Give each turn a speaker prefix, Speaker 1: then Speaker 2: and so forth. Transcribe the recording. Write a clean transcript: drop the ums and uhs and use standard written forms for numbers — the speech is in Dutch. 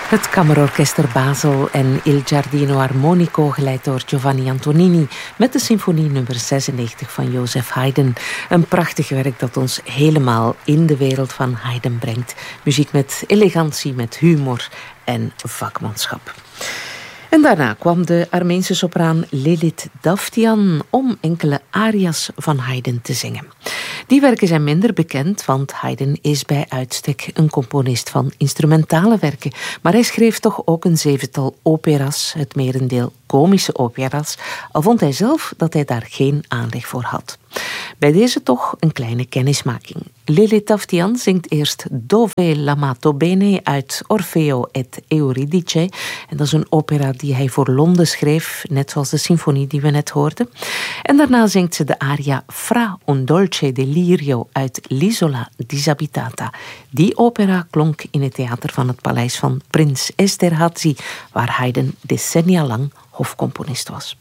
Speaker 1: Het Kammerorkester Basel en Il Giardino Armonico, geleid door Giovanni Antonini, met de symfonie nummer 96 van Joseph Haydn. Een prachtig werk dat ons helemaal in de wereld van Haydn brengt. Muziek met elegantie, met humor en vakmanschap. En daarna kwam de Armeense sopraan Lilith Davtyan om enkele aria's van Haydn te zingen. Die werken zijn minder bekend, want Haydn is bij uitstek een componist van instrumentale werken. Maar hij schreef toch ook een 7-tal opera's, het merendeel komische opera's, al vond hij zelf dat hij daar geen aanleg voor had. Bij deze toch een kleine kennismaking. Lilith Davtyan zingt eerst Dove l'amato bene uit Orfeo et Euridice. En dat is een opera die hij voor Londen schreef, net zoals de symfonie die we net hoorden. En daarna zingt ze de aria Fra un dolce delirio uit L'Isola disabitata. Die opera klonk in het theater van het paleis van prins Esterházy, waar Haydn decennia lang hofcomponist was.